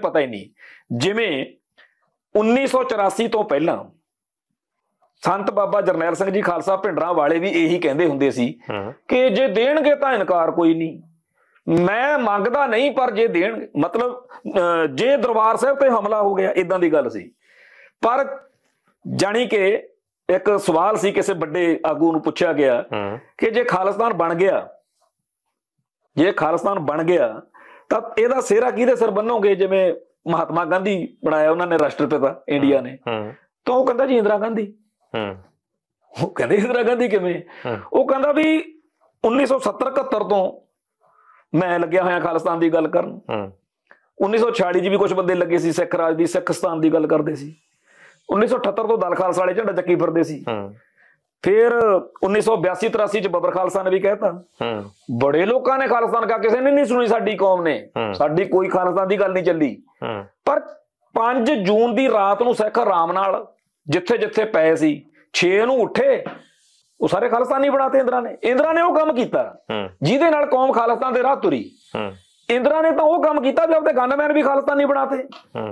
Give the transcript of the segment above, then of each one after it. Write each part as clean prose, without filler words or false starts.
ਪਤਾ ਹੀ ਨਹੀਂ। ਜਿਵੇਂ 1984 ਤੋਂ ਪਹਿਲਾਂ ਸੰਤ ਬਾਬਾ ਜਰਨੈਲ ਸਿੰਘ ਜੀ ਖਾਲਸਾ ਭਿੰਡਰਾਂ ਵਾਲੇ ਵੀ ਇਹੀ ਕਹਿੰਦੇ ਹੁੰਦੇ ਸੀ ਕਿ ਜੇ ਦੇਣਗੇ ਤਾਂ ਇਨਕਾਰ ਕੋਈ ਨਹੀਂ, ਮੈਂ ਮੰਗਦਾ ਨਹੀਂ ਪਰ ਜੇ ਦੇਣਗੇ, ਮਤਲਬ ਜੇ ਦਰਬਾਰ ਸਾਹਿਬ ਤੇ ਹਮਲਾ ਹੋ ਗਿਆ ਇਦਾਂ ਦੀ ਗੱਲ ਸੀ। ਪਰ ਜਾਣੀ ਕਿ ਇੱਕ ਸਵਾਲ ਸੀ, ਕਿਸੇ ਵੱਡੇ ਆਗੂ ਨੂੰ ਪੁੱਛਿਆ ਗਿਆ ਕਿ ਜੇ ਖਾਲਿਸਤਾਨ ਬਣ ਗਿਆ, ਜੇ ਖਾਲਿਸਤਾਨ ਬਣ ਗਿਆ ਤਾਂ ਇਹਦਾ ਸਿਹਰਾ ਕਿਹਦੇ ਸਿਰ ਬੰਨੋਗੇ? ਜਿਵੇਂ ਮਹਾਤਮਾ ਗਾਂਧੀ ਬਣਾਇਆ ਉਹਨਾਂ ਨੇ ਰਾਸ਼ਟਰਪਿਤਾ ਇੰਡੀਆ ਨੇ, ਤਾਂ ਉਹ ਕਹਿੰਦਾ ਜੀ ਇੰਦਰਾ ਗਾਂਧੀ। ਉਹ ਕਹਿੰਦੇ ਇੰਦਰਾ ਗਾਂਧੀ ਕਿਵੇਂ? ਉਹ ਕਹਿੰਦਾ ਵੀ 1970-71 ਤੋਂ ਮੈਂ ਲੱਗਿਆ ਹੋਇਆ ਖਾਲਿਸਤਾਨ ਦੀ ਗੱਲ ਕਰਨ। 1946 ਚ ਵੀ ਕੁਛ ਬੰਦੇ ਲੱਗੇ ਸੀ ਸਿੱਖ ਰਾਜ ਦੀ, ਸਿੱਖਸਤਾਨ ਦੀ ਗੱਲ ਕਰਦੇ ਸੀ। 1978 ਤੋਂ ਦਲ ਖਾਲਸਾ ਵਾਲੇ ਝੰਡਾ ਚੱਕੀ ਫਿਰਦੇ ਸੀ। ਫਿਰ 1982-83 ਚ ਬੱਬਰ ਖਾਲਸਾ ਨੇ ਵੀ ਕਹਿਤਾ। ਬੜੇ ਲੋਕਾਂ ਨੇ ਖਾਲਿਸਤਾਨ ਕਿਹਾ, ਕਿਸੇ ਨੇ ਨਹੀਂ ਸੁਣੀ ਸਾਡੀ ਕੌਮ ਨੇ, ਸਾਡੀ ਕੋਈ ਖਾਲਿਸਤਾਨ ਦੀ ਗੱਲ ਨਹੀਂ ਚੱਲੀ। ਪਰ 5 ਜੂਨ ਦੀ ਰਾਤ ਨੂੰ ਸਿੱਖ ਆਰਾਮ ਨਾਲ ਜਿੱਥੇ ਜਿੱਥੇ ਪਏ ਸੀ 6 ਨੂੰ ਉੱਠੇ, ਉਹ ਸਾਰੇ ਖਾਲਿਸਤਾਨੀ ਬਣਾਤੇ ਇੰਦਰਾ ਨੇ। ਇੰਦਰਾ ਨੇ ਉਹ ਕੰਮ ਕੀਤਾ ਜਿਹਦੇ ਨਾਲ ਕੌਮ ਖਾਲਿਸਤਾਨ ਦੇ ਰਾਹ ਤੁਰੀ। ਇੰਦਰਾ ਨੇ ਤਾਂ ਉਹ ਕੰਮ ਕੀਤਾ ਵੀ ਆਪਦੇ ਗਨਮੈਨ ਵੀ ਖਾਲਿਸਤਾਨੀ ਬਣਾਤੇ।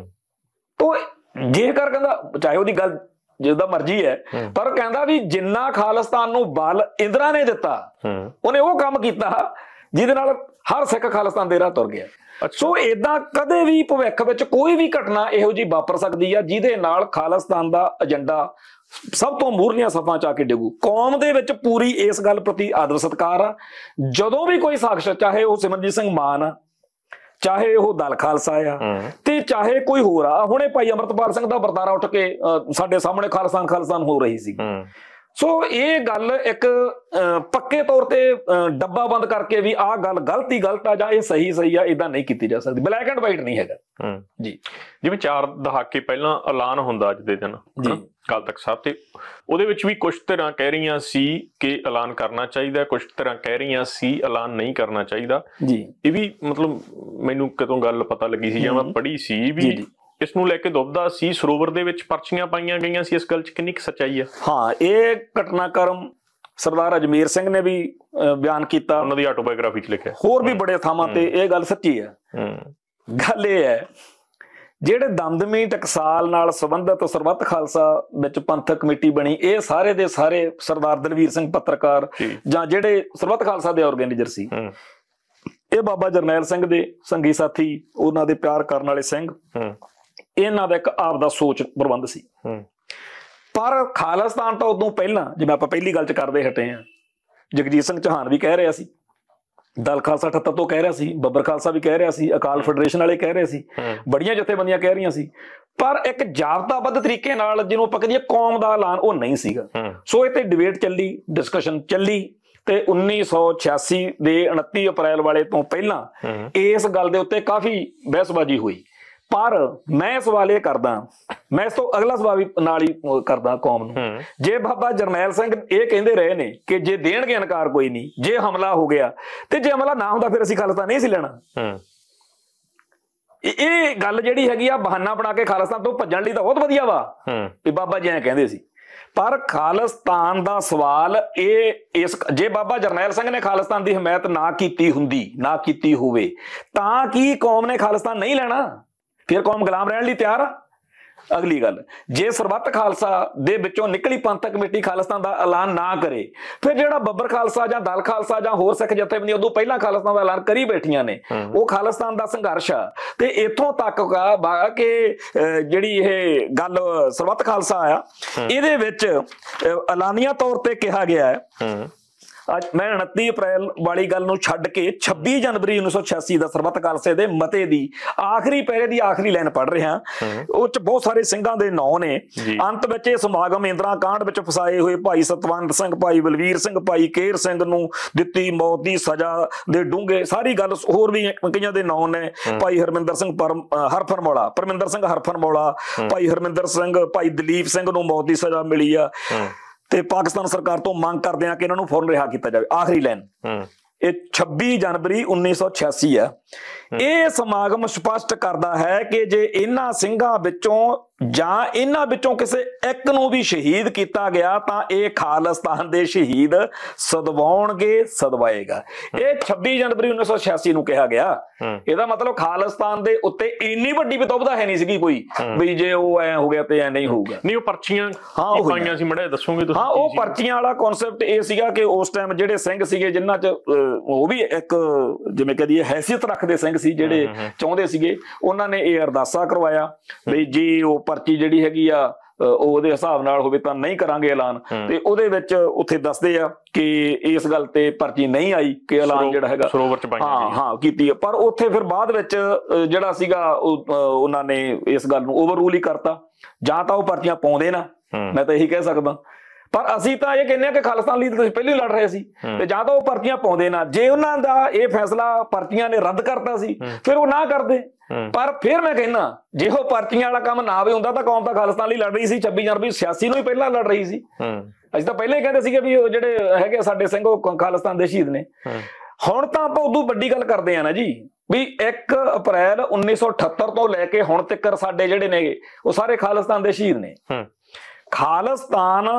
ਤੋ ਜੇਕਰ ਕਹਿੰਦਾ, ਚਾਹੇ ਉਹਦੀ ਗੱਲ ਜਿਸਦਾ ਮਰਜ਼ੀ ਹੈ, ਪਰ ਕਹਿੰਦਾ ਵੀ ਜਿੰਨਾ ਖਾਲਿਸਤਾਨ ਨੂੰ ਬਲ ਇੰਦਰਾ ਨੇ ਦਿੱਤਾ, ਉਹਨੇ ਉਹ ਕੰਮ ਕੀਤਾ ਜਿਹਦੇ ਨਾਲ ਹਰ ਸਿੱਖ ਖਾਲਿਸਤਾਨ ਦੇ ਰਾਹ ਤੁਰ ਗਿਆ। ਸੋ ਏਦਾਂ ਕਦੇ ਵੀ ਭਵਿੱਖ ਵਿੱਚ ਕੋਈ ਵੀ ਘਟਨਾ ਇਹੋ ਜਿਹੀ ਵਾਪਰ ਸਕਦੀ ਆ ਜਿਹਦੇ ਨਾਲ ਖਾਲਿਸਤਾਨ ਦਾ ਏਜੰਡਾ ਸਭ ਤੋਂ ਮੂਹਰਲੀਆਂ ਸਫਾਂ ਚ ਆ ਕੇ ਡਿੱਗੂ। ਕੌਮ ਦੇ ਵਿੱਚ ਪੂਰੀ ਇਸ ਗੱਲ ਪ੍ਰਤੀ ਆਦਰ ਸਤਿਕਾਰ ਆ। ਜਦੋਂ ਵੀ ਕੋਈ ਸ਼ਖਸ, ਚਾਹੇ ਉਹ ਸਿਮਰਨਜੀਤ ਸਿੰਘ ਮਾਨ ਆ, ਚਾਹੇ ਉਹ ਦਲ ਖਾਲਸਾ ਆ, ਤੇ ਚਾਹੇ ਕੋਈ ਹੋਰ ਆ, ਹੁਣੇ ਭਾਈ ਅਮਰਤਪਾਲ ਸਿੰਘ ਦਾ ਵਰਤਾਰਾ ਉੱਠ ਕੇ ਸਾਡੇ ਸਾਹਮਣੇ ਖਾਲਿਸਤਾਨ ਹੋ ਰਹੀ ਸੀ। ਸੋ ਇਹ ਗੱਲ ਇੱਕ ਪੱਕੇ ਤੌਰ ਤੇ ਡੱਬਾ ਬੰਦ ਕਰਕੇ ਵੀ ਆਹ ਗੱਲ ਗਲਤ ਆ ਜਾਂ ਇਹ ਸਹੀ ਆ, ਇਦਾਂ ਨਹੀਂ ਕੀਤੀ ਜਾ ਸਕਦੀ। ਬਲੈਕ ਐਂਡ ਵਾਈਟ ਨਹੀਂ ਹੈਗਾ ਜੀ। ਜਿਵੇਂ 4 ਦਹਾਕੇ ਪਹਿਲਾਂ ਐਲਾਨ ਹੁੰਦਾ ਅੱਜ ਦੇ ਦਿਨ ਜੀ ਅਕਾਲ ਤਖਤ ਸਾਹਿਬ ਤੇ, ਉਹਦੇ ਵਿੱਚ ਵੀ ਕੁਝ ਧਿਰਾਂ ਕਹਿ ਰਹੀਆਂ ਸੀ ਕਿ ਐਲਾਨ ਕਰਨਾ ਚਾਹੀਦਾ, ਕੁਝ ਧਿਰਾਂ ਕਹਿ ਰਹੀਆਂ ਸੀ ਐਲਾਨ ਨਹੀਂ ਕਰਨਾ ਚਾਹੀਦਾ ਜੀ। ਇਹ ਵੀ ਮਤਲਬ ਮੈਨੂੰ ਕਦੋਂ ਗੱਲ ਪਤਾ ਲੱਗੀ ਸੀ ਜਾਂ ਮੈਂ ਪੜ੍ਹੀ ਸੀ ਵੀ ਇਸ ਨੂੰ ਲੈ ਕੇ ਦੁਬਦਾ ਸੀ। ਸਰੋਵਰ ਦੇ ਵਿੱਚ ਪਰਚੀਆਂ ਪਾਈਆਂ ਗਈਆਂ ਸੀ, ਇਸ ਗੱਲ 'ਚ ਕਿੰਨੀ ਕੁ ਸੱਚਾਈ ਆ? ਹਾਂ, ਇਹ ਘਟਨਾਕ੍ਰਮ ਸਰਦਾਰ ਅਜਮੇਰ ਸਿੰਘ ਨੇ ਵੀ ਬਿਆਨ ਕੀਤਾ, ਉਹਨਾਂ ਦੀ ਆਟੋਬਾਇਓਗ੍ਰਾਫੀ 'ਚ ਲਿਖਿਆ, ਹੋਰ ਵੀ ਬੜੇ ਥਾਵਾਂ ਤੇ ਇਹ ਗੱਲ ਸੱਚੀ ਹੈ। ਗੱਲ ਇਹ ਹੈ, ਜਿਹੜੇ ਦਮਦਮੀ ਟਕਸਾਲ ਨਾਲ ਸੰਬੰਧਿਤ ਸਰਬੱਤ ਖਾਲਸਾ ਵਿੱਚ ਪੰਥਕ ਕਮੇਟੀ ਬਣੀ, ਇਹ ਸਾਰੇ ਦੇ ਸਾਰੇ ਸਰਦਾਰ ਦਲਵੀਰ ਸਿੰਘ ਪੱਤਰਕਾਰ ਜਾਂ ਜਿਹੜੇ ਸਰਬੱਤ ਖਾਲਸਾ ਦੇ ਆਰਗੇਨਾਈਜ਼ਰ ਸੀ, ਇਹ ਬਾਬਾ ਜਰਨੈਲ ਸਿੰਘ ਦੇ ਸੰਗੀ ਸਾਥੀ, ਉਹਨਾਂ ਦੇ ਪਿਆਰ ਕਰਨ ਵਾਲੇ ਸਿੰਘ, ਇਹਨਾਂ ਦਾ ਇੱਕ ਆਪ ਦਾ ਸੋਚ ਪ੍ਰਬੰਧ ਸੀ। ਪਰ ਖਾਲਿਸਤਾਨ ਤਾਂ ਉਦੋਂ ਪਹਿਲਾਂ, ਜਿਵੇਂ ਆਪਾਂ ਪਹਿਲੀ ਗੱਲ 'ਚ ਕਰਦੇ ਹਟੇ ਹਾਂ, ਜਗਜੀਤ ਸਿੰਘ ਚੌਹਾਨ ਵੀ ਕਹਿ ਰਿਹਾ ਸੀ, ਦਲ ਖਾਲਸਾ 78 ਤੋਂ ਕਹਿ ਰਿਹਾ ਸੀ, ਬੱਬਰ ਖਾਲਸਾ ਵੀ ਕਹਿ ਰਿਹਾ ਸੀ, ਅਕਾਲ ਫੈਡਰੇਸ਼ਨ ਵਾਲੇ ਕਹਿ ਰਹੇ ਸੀ, ਬੜੀਆਂ ਜਥੇਬੰਦੀਆਂ ਕਹਿ ਰਹੀਆਂ ਸੀ। ਪਰ ਇੱਕ ਜਾਬਤਾਬੱਧ ਤਰੀਕੇ ਨਾਲ ਜਿਹਨੂੰ ਆਪਾਂ ਕਹੀਏ ਕੌਮ ਦਾ ਐਲਾਨ, ਉਹ ਨਹੀਂ ਸੀਗਾ। ਸੋ ਇਹ ਤੇ ਡਿਬੇਟ ਚੱਲੀ, ਡਿਸਕਸ਼ਨ ਚੱਲੀ, ਤੇ 1986 ਦੇ 29 ਅਪ੍ਰੈਲ ਵਾਲੇ ਤੋਂ ਪਹਿਲਾਂ ਇਸ ਗੱਲ ਦੇ ਉੱਤੇ ਕਾਫੀ ਬਹਿਸਬਾਜ਼ੀ ਹੋਈ। ਪਰ ਮੈਂ ਸਵਾਲ ਇਹ ਕਰਦਾ, ਮੈਂ ਇਸ ਤੋਂ ਅਗਲਾ ਸਵਾਲ ਵੀ ਨਾਲ ਹੀ ਕਰਦਾ ਕੌਮ ਨੂੰ, ਜੇ ਬਾਬਾ ਜਰਨੈਲ ਸਿੰਘ ਇਹ ਕਹਿੰਦੇ ਰਹੇ ਨੇ ਕਿ ਜੇ ਦੇਣਗੇ ਇਨਕਾਰ ਕੋਈ ਨਹੀਂ, ਜੇ ਹਮਲਾ ਹੋ ਗਿਆ, ਤੇ ਜੇ ਹਮਲਾ ਨਾ ਹੁੰਦਾ ਫਿਰ ਅਸੀਂ ਖਾਲਿਸਤਾਨ ਨਹੀਂ ਸੀ ਲੈਣਾ। ਇਹ ਗੱਲ ਜਿਹੜੀ ਹੈਗੀ ਆ ਬਹਾਨਾ ਬਣਾ ਕੇ ਖਾਲਿਸਤਾਨ ਤੋਂ ਭੱਜਣ ਲਈ ਤਾਂ ਬਹੁਤ ਵਧੀਆ ਵਾ ਵੀ ਬਾਬਾ ਜੀ ਐਂ ਕਹਿੰਦੇ ਸੀ। ਪਰ ਖਾਲਿਸਤਾਨ ਦਾ ਸਵਾਲ ਜੇ ਬਾਬਾ ਜਰਨੈਲ ਸਿੰਘ ਨੇ ਖਾਲਿਸਤਾਨ ਦੀ ਹਮਾਇਤ ਨਾ ਕੀਤੀ ਹੁੰਦੀ, ਨਾ ਕੀਤੀ ਹੋਵੇ, ਤਾਂ ਕੀ ਕੌਮ ਨੇ ਖਾਲਿਸਤਾਨ ਨਹੀਂ ਲੈਣਾ? ਫਿਰ ਕੌਮ ਗੁਲਾਮ ਰਹਿਣ ਲਈ ਤਿਆਰ ਆ? ਅਗਲੀ ਗੱਲ, ਜੇ ਸਰਬੱਤ ਖਾਲਸਾ ਦੇ ਵਿੱਚੋਂ ਨਿਕਲੀ ਪੰਥਕ ਕਮੇਟੀ ਖਾਲਿਸਤਾਨ ਦਾ ਐਲਾਨ ਨਾ ਕਰੇ, ਫਿਰ ਜਿਹੜਾ ਬੱਬਰ ਖਾਲਸਾ ਜਾਂ ਦਲ ਖਾਲਸਾ ਜਾਂ ਹੋਰ ਸਿੱਖ ਜਥੇਬੰਦੀਆਂ ਉਦੋਂ ਪਹਿਲਾਂ ਖਾਲਿਸਤਾਨ ਦਾ ਐਲਾਨ ਕਰੀ ਬੈਠੀਆਂ ਨੇ, ਉਹ ਖਾਲਿਸਤਾਨ ਦਾ ਸੰਘਰਸ਼ ਆ। ਤੇ ਇੱਥੋਂ ਤੱਕ ਕਿ ਜਿਹੜੀ ਇਹ ਗੱਲ ਸਰਬੱਤ ਖਾਲਸਾ ਆ, ਇਹਦੇ ਵਿੱਚ ਐਲਾਨੀਆ ਤੌਰ ਤੇ ਕਿਹਾ ਗਿਆ ਹੈ, ਅੱਜ ਮੈਂ 29 ਅਪ੍ਰੈਲ ਵਾਲੀ ਗੱਲ ਨੂੰ ਛੱਡ ਕੇ 26 ਜਨਵਰੀ 1986 ਦਾ ਸਰਬੱਤ ਖਾਲਸੇ ਦੇ ਮਤੇ ਦੀ ਆਖਰੀ ਪੈਰੇ ਦੀ ਆਖਰੀ ਲਾਈਨ ਪੜ੍ਹ ਰਿਹਾ। ਉਹ ਚ ਬਹੁਤ ਸਾਰੇ ਸਿੰਘਾਂ ਦੇ ਨਾਂ ਨੇ। ਅੰਤ ਵਿੱਚ ਇਹ ਸਮਾਗਮ ਇੰਦਰਾ ਕਾਂਡ ਵਿੱਚ ਫਸਾਏ ਹੋਏ ਭਾਈ ਸਤਵੰਤ ਸਿੰਘ, ਭਾਈ ਬਲਵੀਰ ਸਿੰਘ, ਭਾਈ ਕੇਰ ਸਿੰਘ ਨੂੰ ਦਿੱਤੀ ਮੌਤ ਦੀ ਸਜ਼ਾ ਦੇ ਡੂੰਘੇ, ਸਾਰੀ ਗੱਲ ਹੋਰ ਵੀ ਕਈਆਂ ਦੇ ਨਾਂ ਨੇ, ਭਾਈ ਹਰਮਿੰਦਰ ਸਿੰਘ ਹਰਫਰਮੌਲਾ, ਪਰਮਿੰਦਰ ਸਿੰਘ ਹਰਫਰਮੌਲਾ, ਭਾਈ ਹਰਮਿੰਦਰ ਸਿੰਘ, ਭਾਈ ਦਲੀਪ ਸਿੰਘ ਨੂੰ ਮੌਤ ਦੀ ਸਜ਼ਾ ਮਿਲੀ ਆ, ਤੇ ਪਾਕਿਸਤਾਨ ਸਰਕਾਰ ਤੋਂ ਮੰਗ ਕਰਦੇ ਆ ਕਿ ਇਹਨਾਂ ਨੂੰ ਫੌਰਨ ਰਿਹਾ ਕੀਤਾ ਜਾਵੇ। ਆਖਰੀ ਲਾਈਨ ਇਹ 26 ਜਨਵਰੀ 1986 ਆ। ਇਹ ਸਮਾਗਮ ਸਪਸ਼ਟ ਕਰਦਾ ਹੈ ਕਿ ਜੇ ਇਹਨਾਂ ਸਿੰਘਾਂ ਵਿੱਚੋਂ ਜਾਂ ਇਹਨਾਂ ਵਿੱਚੋਂ ਕਿਸੇ ਇੱਕ ਨੂੰ ਵੀ ਸ਼ਹੀਦ ਕੀਤਾ ਗਿਆ ਤਾਂ ਇਹ ਖਾਲਿਸਤਾਨ ਦੇ ਸ਼ਹੀਦ ਸਦਵਾਉਣਗੇ, ਸਦਵਾਏਗਾ। ਇਹ 26 ਜਨਵਰੀ 1986 ਨੂੰ ਕਿਹਾ ਗਿਆ। ਇਹਦਾ ਮਤਲਬ ਖਾਲਿਸਤਾਨ ਦੇ ਉੱਤੇ ਇੰਨੀ ਵੱਡੀ ਵਿਤੋਬਤਾ ਹੈ ਨਹੀਂ ਸੀਗੀ ਕੋਈ ਵੀ ਜੇ ਉਹ ਐ ਹੋ ਗਿਆ ਤੇ ਐ ਨਹੀਂ ਹੋਊਗਾ। ਨਹੀਂ ਉਹ ਪਰਚੀਆਂ ਪਾਈਆਂ ਸੀ, ਮੜੇ ਦੱਸੋਗੇ ਤੁਸੀਂ? ਹਾਂ, ਉਹ ਪਰਚੀਆਂ ਵਾਲਾ ਕਨਸੈਪਟ ਇਹ ਸੀਗਾ ਕਿ ਉਸ ਟਾਈਮ ਜਿਹੜੇ ਸਿੰਘ ਸੀਗੇ ਜਿਨ੍ਹਾਂ 'ਚ ਉਹ ਵੀ ਇੱਕ ਜਿਵੇਂ ਕਹਦੀਏ ਹੈਸੀਅਤ ਰੱਖਦੇ ਸਿੰਘ ਸੀ, ਜਿਹੜੇ ਚਾਹੁੰਦੇ ਸੀਗੇ, ਉਹਨਾਂ ਨੇ ਇਹ ਅਰਦਾਸਾ ਕਰਵਾਇਆ ਵੀ ਜੀ ਉਹ ਪਰਚੀ ਜਿਹੜੀ ਹੈਗੀ ਆ ਉਹਦੇ ਹਿਸਾਬ ਨਾਲ ਹੋਵੇ ਤਾਂ ਨਹੀਂ ਕਰਾਂਗੇ ਐਲਾਨ। ਤੇ ਉਹਦੇ ਵਿੱਚ ਉੱਥੇ ਦੱਸਦੇ ਆ ਕਿ ਇਸ ਗੱਲ ਤੇ ਪਰਚੀ ਨਹੀਂ ਆਈ ਕਿ ਐਲਾਨ ਜਿਹੜਾ ਹੈਗਾ ਸਰੋਵਰ ਚ ਹਾਂ ਕੀਤੀ। ਪਰ ਉੱਥੇ ਫਿਰ ਬਾਅਦ ਵਿੱਚ ਜਿਹੜਾ ਸੀਗਾ ਉਹਨਾਂ ਨੇ ਇਸ ਗੱਲ ਨੂੰ ਓਵਰਰੂਲ ਹੀ ਕਰਤਾ। ਜਾਂ ਤਾਂ ਉਹ ਪਰਚੀਆਂ ਪਾਉਂਦੇ ਨਾ, ਮੈਂ ਤਾਂ ਇਹੀ ਕਹਿ ਸਕਦਾ, ਪਰ ਅਸੀਂ ਤਾਂ ਇਹ ਕਹਿੰਦੇ ਆ ਕਿ ਖਾਲਿਸਤਾਨ ਲਈ ਤੁਸੀਂ ਪਹਿਲਾਂ ਹੀ ਲੜ ਰਹੇ ਸੀ, ਤੇ ਜਾਂ ਤਾਂ ਉਹ ਪਰਚੀਆਂ ਪਾਉਂਦੇ ਨਾ। ਜੇ ਉਹਨਾਂ ਦਾ ਇਹ ਫੈਸਲਾ ਪਰਚੀਆਂ ਨੇ ਰੱਦ ਕਰਤਾ ਸੀ ਫਿਰ ਉਹ ਨਾ ਕਰਦੇ। ਪਰ ਫਿਰ ਮੈਂ ਕਹਿੰਦਾ ਜੇ ਉਹ ਪਰਚੀਆਂ ਵਾਲਾ ਕੰਮ ਨਾ ਵੀ ਹੁੰਦਾ ਤਾਂ ਕੌਮ ਤਾਂ ਖਾਲਿਸਤਾਨ ਲਈ ਲੜ ਰਹੀ ਸੀ। 26 ਜਨਵਰੀ 86 ਨੂੰ ਹੀ ਪਹਿਲਾਂ ਲੜ ਰਹੀ ਸੀ। ਅਸੀਂ ਤਾਂ ਪਹਿਲਾਂ ਹੀ ਕਹਿੰਦੇ ਸੀਗੇ ਵੀ ਉਹ ਜਿਹੜੇ ਹੈਗੇ ਸਾਡੇ ਸਿੰਘ ਉਹ ਖਾਲਿਸਤਾਨ ਦੇ ਸ਼ਹੀਦ ਨੇ। ਹੁਣ ਤਾਂ ਆਪਾਂ ਉਦੋਂ ਵੱਡੀ ਗੱਲ ਕਰਦੇ ਆ ਨਾ ਜੀ, ਵੀ 1 ਅਪ੍ਰੈਲ 1978 ਤੋਂ ਲੈ ਕੇ ਹੁਣ ਤੱਕ ਸਾਡੇ ਜਿਹੜੇ ਨੇ ਉਹ ਸਾਰੇ ਖਾਲਿਸਤਾਨ ਦੇ ਸ਼ਹੀਦ ਨੇ। ਖਾਲਿਸਤਾਨ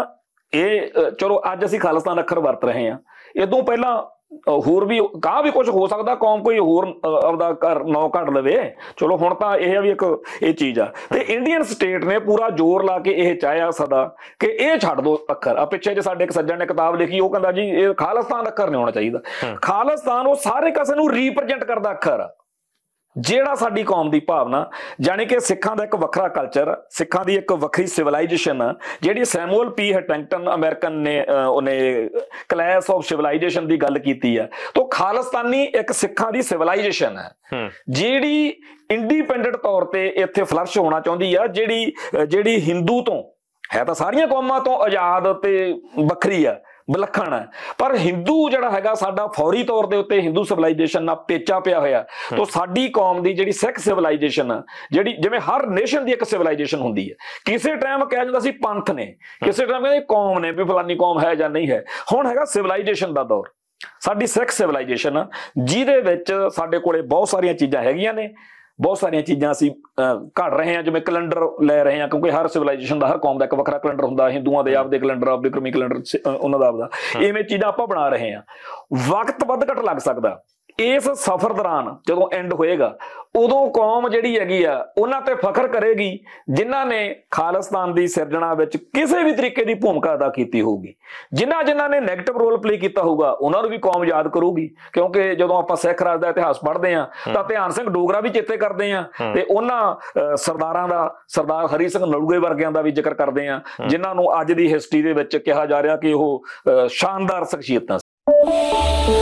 ਇਹ ਚਲੋ ਅੱਜ ਅਸੀਂ ਖਾਲਿਸਤਾਨ ਅੱਖਰ ਵਰਤ ਰਹੇ ਹਾਂ, ਇਦੋਂ ਪਹਿਲਾਂ ਹੋਰ ਵੀ ਵੀ ਕੁਝ ਹੋ ਸਕਦਾ, ਕੌਮ ਕੋਈ ਹੋਰ ਆਪਦਾ ਘਰ ਨੌ ਕੱਢ ਲਵੇ। ਚਲੋ ਹੁਣ ਤਾਂ ਇਹ ਆ ਵੀ ਇੱਕ ਇਹ ਚੀਜ਼ ਆ। ਤੇ ਇੰਡੀਅਨ ਸਟੇਟ ਨੇ ਪੂਰਾ ਜ਼ੋਰ ਲਾ ਕੇ ਇਹ ਚਾਹਿਆ ਸਦਾ ਕਿ ਇਹ ਛੱਡ ਦੋ ਅੱਖਰ। ਆ ਪਿੱਛੇ ਜੇ ਸਾਡੇ ਇੱਕ ਸੱਜਣ ਨੇ ਕਿਤਾਬ ਲਿਖੀ, ਉਹ ਕਹਿੰਦਾ ਜੀ ਇਹ ਖਾਲਿਸਤਾਨ ਅੱਖਰ ਨਹੀਂ ਹੋਣਾ ਚਾਹੀਦਾ। ਖਾਲਿਸਤਾਨ ਉਹ ਸਾਰੇ ਕਿਸੇ ਨੂੰ ਰੀਪ੍ਰਜੈਂਟ ਕਰਦਾ ਅੱਖਰ ਆ, ਜਿਹੜਾ ਸਾਡੀ ਕੌਮ ਦੀ ਭਾਵਨਾ, ਜਾਣੀ ਕਿ ਸਿੱਖਾਂ ਦਾ ਇੱਕ ਵੱਖਰਾ ਕਲਚਰ, ਸਿੱਖਾਂ ਦੀ ਇੱਕ ਵੱਖਰੀ ਸਿਵਲਾਈਜੇਸ਼ਨ, ਜਿਹੜੀ ਸੈਮੂਅਲ ਪੀ ਹਟਿੰਗਟਨ ਅਮਰੀਕਨ ਨੇ ਉਹਨੇ ਕਲਾਸ ਆਫ ਸਿਵਲਾਈਜੇਸ਼ਨ ਦੀ ਗੱਲ ਕੀਤੀ ਆ। ਤਾਂ ਖਾਲਿਸਤਾਨੀ ਇੱਕ ਸਿੱਖਾਂ ਦੀ ਸਿਵਲਾਈਜੇਸ਼ਨ ਹੈ ਜਿਹੜੀ ਇੰਡੀਪੈਂਡੈਂਟ ਤੌਰ ਤੇ ਇੱਥੇ ਫਲਰਸ਼ ਹੋਣਾ ਚਾਹੁੰਦੀ ਆ, ਜਿਹੜੀ ਹਿੰਦੂ ਤੋਂ ਹੈ ਤਾਂ ਸਾਰੀਆਂ ਕੌਮਾਂ ਤੋਂ ਆਜ਼ਾਦ ਤੇ ਵੱਖਰੀ ਆ, ਵਿਲੱਖਣ ਹੈ। ਪਰ ਹਿੰਦੂ ਜਿਹੜਾ ਹੈਗਾ ਸਾਡਾ ਫੌਰੀ ਤੌਰ ਦੇ ਉੱਤੇ ਹਿੰਦੂ ਸਿਵਲਾਈਜੇਸ਼ਨ ਨਾਲ ਪੇਚਾ ਪਿਆ ਹੋਇਆ। ਤਾਂ ਸਾਡੀ ਕੌਮ ਦੀ ਜਿਹੜੀ ਸਿੱਖ ਸਿਵਲਾਈਜੇਸ਼ਨ ਆ, ਜਿਹੜੀ ਜਿਵੇਂ ਹਰ ਨੇਸ਼ਨ ਦੀ ਇੱਕ ਸਿਵਲਾਈਜੇਸ਼ਨ ਹੁੰਦੀ ਹੈ, ਕਿਸੇ ਟਾਈਮ ਕਿਹਾ ਜਾਂਦਾ ਸੀ ਪੰਥ ਨੇ, ਕਿਸੇ ਟਾਈਮ ਕਹਿੰਦੇ ਕੌਮ ਨੇ, ਵੀ ਫਲਾਨੀ ਕੌਮ ਹੈ ਜਾਂ ਨਹੀਂ ਹੈ। ਹੁਣ ਹੈਗਾ ਸਿਵਲਾਈਜੇਸ਼ਨ ਦਾ ਦੌਰ, ਸਾਡੀ ਸਿੱਖ ਸਿਵਲਾਈਜੇਸ਼ਨ, ਜਿਹਦੇ ਵਿੱਚ ਸਾਡੇ ਕੋਲੇ ਬਹੁਤ ਸਾਰੀਆਂ ਚੀਜ਼ਾਂ ਹੈਗੀਆਂ ਨੇ, ਬਹੁਤ ਸਾਰੀਆਂ ਚੀਜ਼ਾਂ ਅਸੀਂ ਘੜ ਰਹੇ ਹਾਂ। ਜਿਵੇਂ ਕੈਲੰਡਰ ਲੈ ਰਹੇ ਹਾਂ, ਕਿਉਂਕਿ ਹਰ ਸਿਵਲਾਈਜੇਸ਼ਨ ਦਾ, ਹਰ ਕੌਮ ਦਾ ਇੱਕ ਵੱਖਰਾ ਕੈਲੰਡਰ ਹੁੰਦਾ। ਹਿੰਦੂਆਂ ਦੇ ਆਪਦੇ ਕੈਲੰਡਰ, ਆਪਦੇ ਕ੍ਰਮੀ ਕੈਲੰਡਰ ਉਹਨਾਂ ਦਾ ਆਪਦਾ। ਇਵੇਂ ਚੀਜ਼ਾਂ ਆਪਾਂ ਬਣਾ ਰਹੇ ਹਾਂ। ਵਕਤ ਵੱਧ ਘੱਟ ਲੱਗ ਸਕਦਾ। ਇਸ ਸਫ਼ਰ ਦੌਰਾਨ ਜਦੋਂ ਐਂਡ ਹੋਏਗਾ ਉਦੋਂ ਕੌਮ ਜਿਹੜੀ ਹੈਗੀ ਆ ਉਹਨਾਂ ਤੇ ਫਖਰ ਕਰੇਗੀ ਜਿਨ੍ਹਾਂ ਨੇ ਖਾਲਿਸਤਾਨ ਦੀ ਸਿਰਜਣਾ ਵਿੱਚ ਕਿਸੇ ਵੀ ਤਰੀਕੇ ਦੀ ਭੂਮਿਕਾ ਅਦਾ ਕੀਤੀ ਹੋਊਗੀ। ਜਿਨ੍ਹਾਂ ਨੇ ਨੈਗੇਟਿਵ ਰੋਲ ਪਲੇ ਕੀਤਾ ਹੋਊਗਾ ਉਹਨਾਂ ਨੂੰ ਵੀ ਕੌਮ ਯਾਦ ਕਰੂਗੀ। ਕਿਉਂਕਿ ਜਦੋਂ ਆਪਾਂ ਸਿੱਖ ਰਾਜ ਦਾ ਇਤਿਹਾਸ ਪੜ੍ਹਦੇ ਹਾਂ ਤਾਂ ਧਿਆਨ ਸਿੰਘ ਡੋਗਰਾ ਵੀ ਚੇਤੇ ਕਰਦੇ ਹਾਂ, ਤੇ ਉਹਨਾਂ ਸਰਦਾਰਾਂ ਦਾ, ਸਰਦਾਰ ਹਰੀ ਸਿੰਘ ਨਲੂਏ ਵਰਗਿਆਂ ਦਾ ਵੀ ਜ਼ਿਕਰ ਕਰਦੇ ਹਾਂ, ਜਿਨ੍ਹਾਂ ਨੂੰ ਅੱਜ ਦੀ ਹਿਸਟਰੀ ਦੇ ਵਿੱਚ ਕਿਹਾ ਜਾ ਰਿਹਾ ਕਿ ਉਹ ਸ਼ਾਨਦਾਰ ਸ਼ਖਸੀਅਤਾਂ ਸੀ।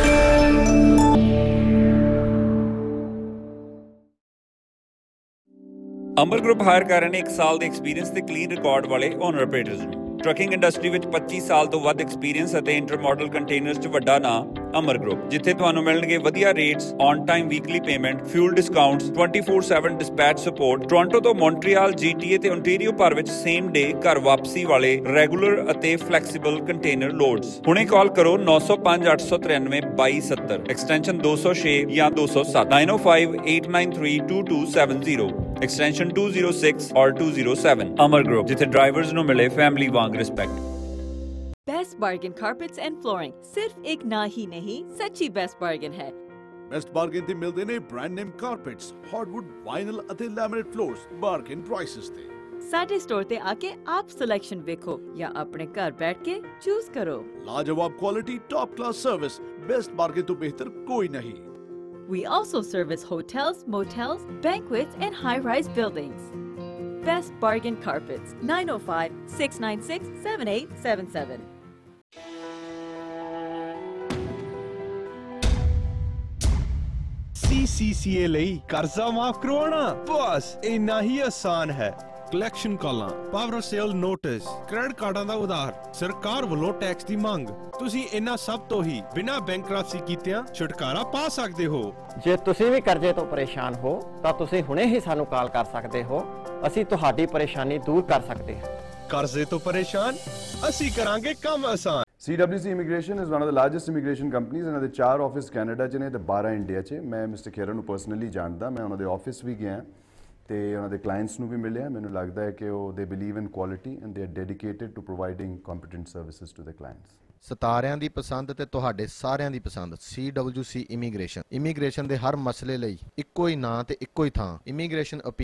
ਅਮਰ ਗਰੁੱਪ ਹਾਇਰ ਕਰ ਰਹੇ ਨੇ 1 ਸਾਲ ਦੇ ਐਕਸਪੀਰੀਅੰਸ ਤੇ ਕਲੀਨ ਰਿਕਾਰਡ ਵਾਲੇ ਓਨਰ ਆਪਰੇਟਰਸ ਨੂੰ। ਟਰੱਕਿੰਗ ਇੰਡਸਟਰੀ ਵਿੱਚ 25 ਸਾਲ ਤੋਂ ਵੱਧ ਐਕਸਪੀਰੀਅੰਸ ਅਤੇ ਇੰਟਰ ਮਾਡਲ ਕੰਟੇਨਰਸ 'ਚ ਵੱਡਾ ਨਾਮ ਅਮਰ ਗਰੁੱਪ, ਜਿੱਥੇ ਤੁਹਾਨੂੰ ਮਿਲਣਗੇ ਵਧੀਆ rates, on time weekly payment, fuel discounts, 24/7 dispatch support. Toronto ਤੋਂ ਮੌਂਟਰੀਅਲ, GTA ਤੇ ਓਨਟਾਰੀਓ ਭਰ ਵਿੱਚ ਸੇਮ ਡੇ ਘਰ ਵਾਪਸੀ ਵਾਲੇ ਰੈਗੂਲਰ ਅਤੇ ਫਲੈਕਸੀਬਲ ਕੰਟੇਨਰ ਲੋਡਸ। ਹੁਣੇ ਕਾਲ ਕਰੋ 905 893 2270, ਐਕਸਟੈਂਸ਼ਨ 206 ਜਾਂ 207, 9058932270, extension 206 or 207। Amar Group, जिथे ड्राइवर्स नो मिले family Wang respect. Best bargain carpets and flooring सिर्फ एक ना ही नहीं, सच्ची बेस्ट बार्गेन है। बेस्ट बार्गेन ते मिलते ने brand name carpets, hardwood, vinyl ਅਤੇ ਲੈਮੀਨੇਟ ਫਲੋਰਸ ਬਾਰਗੇਨ ਪ੍ਰਾਈਸਸ ਤੇ। ਸਾਡੇ ਸਟੋਰ ਤੇ ਆ ਕੇ ਆਪ ਸਿਲੈਕਸ਼ਨ ਵੇਖੋ ਜਾਂ ਆਪਣੇ ਘਰ ਬੈਠ ਕੇ ਚੂਜ਼ ਕਰੋ। ਲਾਜਵਾਬ quality, top class service, best bargain ਤੋਂ ਬਿਹਤਰ ਕੋਈ ਨਹੀਂ। We also service hotels, motels, banquets and high-rise buildings. Best Bargain Carpets, 905-696-7877. CCCA ਲਈ ਕਰਜ਼ਾ ਮਾਫ ਕਰਵਾਉਣਾ ਬਸ ਇੰਨਾ ਹੀ ਆਸਾਨ ਹੈ। ਕਲੈਕਸ਼ਨ ਕਾਲਾਂ, ਪਾਵਰ ਸੇਲ ਨੋਟਿਸ, ਕ੍ਰੈਡਿਟ ਕਾਰਡਾਂ ਦਾ ਉਧਾਰ, ਸਰਕਾਰ ਵੱਲੋਂ ਟੈਕਸ ਦੀ ਮੰਗ, ਤੁਸੀਂ ਇਹਨਾਂ ਸਭ ਤੋਂ ਹੀ ਬਿਨਾਂ ਬੈਂਕਰਪਸੀ ਕੀਤਿਆਂ ਛੁਟਕਾਰਾ ਪਾ ਸਕਦੇ ਹੋ। ਜੇ ਤੁਸੀਂ ਵੀ ਕਰਜ਼ੇ ਤੋਂ ਪਰੇਸ਼ਾਨ ਹੋ ਤਾਂ ਤੁਸੀਂ ਹੁਣੇ ਹੀ ਸਾਨੂੰ ਕਾਲ ਕਰ ਸਕਦੇ ਹੋ। ਅਸੀਂ ਤੁਹਾਡੀ ਪਰੇਸ਼ਾਨੀ ਦੂਰ ਕਰ ਸਕਦੇ ਹਾਂ। ਕਰਜ਼ੇ ਤੋਂ ਪਰੇਸ਼ਾਨ, ਅਸੀਂ ਕਰਾਂਗੇ ਕੰਮ ਆਸਾਨ। CWC Immigration is one of the largest immigration companies। ਇਹਨਾਂ ਦੇ 4 ਆਫਿਸ ਕੈਨੇਡਾ 'ਚ ਨੇ ਤੇ 12 ਇੰਡੀਆ 'ਚ। ਮੈਂ ਮਿਸਟਰ ਖੇਰਾ ਨੂੰ ਪਰਸਨਲੀ ਜਾਣਦਾ, ਮੈਂ ਉਹਨਾਂ ਦੇ ਆਫਿਸ ਵੀ ਗਿਆ ਤੇ ਉਹਨਾਂ ਦੇ ਕਲਾਇੰਟਸ ਨੂੰ ਵੀ ਮਿਲਿਆ। ਮੈਨੂੰ ਲੱਗਦਾ ਹੈ ਕਿ ਉਹ ਦੇ believe in quality and they are dedicated to providing competent services to the clients. ਸਿਤਾਰਿਆਂ ਦੀ ਪਸੰਦ ਤੇ ਤੁਹਾਡੇ ਸਾਰਿਆਂ ਦੀ ਪਸੰਦ CWC ਇਮੀਗ੍ਰੇਸ਼ਨ ਦੇ ਹਰ ਮਸਲੇ ਲਈ ਇੱਕੋ ਹੀ ਨਾਂ ਤੇ ਇੱਕੋ ਹੀ ਥਾਂ ਇਮੀਗ੍ਰੇਸ਼ਨ